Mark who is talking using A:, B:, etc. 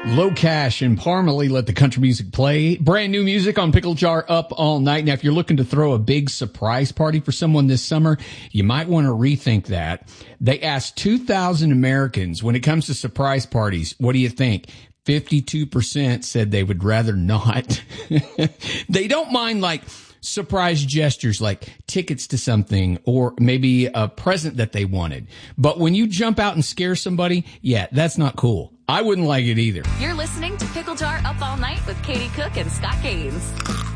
A: Low Cash and Parmalee let the country music play. Brand new music on Pickle Jar Up All Night. Now, if you're looking to throw a big surprise party for someone this summer, you might want to rethink that. They asked 2,000 Americans, when it comes to surprise parties, what do you think? 52% said they would rather not. They don't mind like surprise gestures like tickets to something or maybe a present that they wanted. But when you jump out and scare somebody, yeah, that's not cool. I wouldn't like it either.
B: You're listening to Pickle Jar Up All Night with Katie Cook and Scott Gaines.